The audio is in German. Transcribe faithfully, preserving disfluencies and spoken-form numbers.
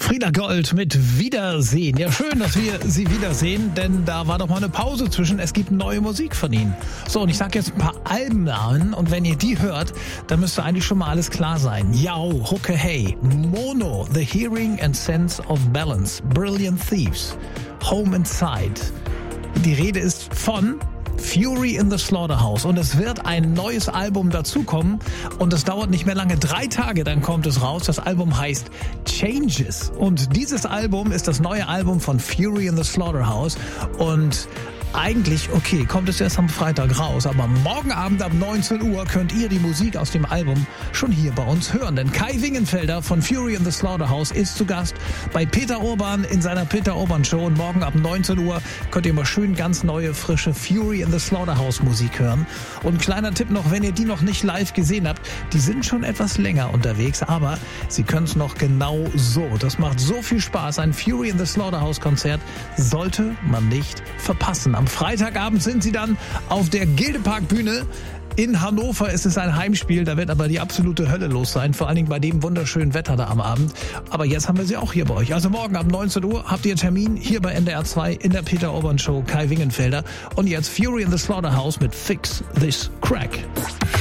Frieda Gold mit Wiedersehen. Ja, schön, dass wir Sie wiedersehen, denn da war doch mal eine Pause zwischen. Es gibt neue Musik von Ihnen. So, und ich sage jetzt ein paar Albennamen und wenn ihr die hört, dann müsste eigentlich schon mal alles klar sein. Yao, Hucke Hey, Mono, The Hearing and Sense of Balance, Brilliant Thieves, Home Inside. Die Rede ist von Fury in the Slaughterhouse und es wird ein neues Album dazukommen und es dauert nicht mehr lange, drei Tage, dann kommt es raus. Das Album heißt Changes und dieses Album ist das neue Album von Fury in the Slaughterhouse und eigentlich, okay, kommt es erst am Freitag raus, aber morgen Abend ab neunzehn Uhr könnt ihr die Musik aus dem Album schon hier bei uns hören. Denn Kai Wingenfelder von Fury in the Slaughterhouse ist zu Gast bei Peter Urban in seiner Peter Urban Show. Und morgen ab neunzehn Uhr könnt ihr mal schön ganz neue, frische Fury in the Slaughterhouse Musik hören. Und kleiner Tipp noch, wenn ihr die noch nicht live gesehen habt, die sind schon etwas länger unterwegs, aber sie können es noch genau so. Das macht so viel Spaß. Ein Fury in the Slaughterhouse Konzert sollte man nicht verpassen. Am Freitagabend sind sie dann auf der Gildepark-Bühne. In Hannover ist es ein Heimspiel, da wird aber die absolute Hölle los sein, vor allen Dingen bei dem wunderschönen Wetter da am Abend. Aber jetzt haben wir sie auch hier bei euch. Also morgen ab neunzehn Uhr habt ihr Termin hier bei N D R zwei in der Peter Urban Show, Kai Wingenfelder. Und jetzt Fury in the Slaughterhouse mit Fix This Crack.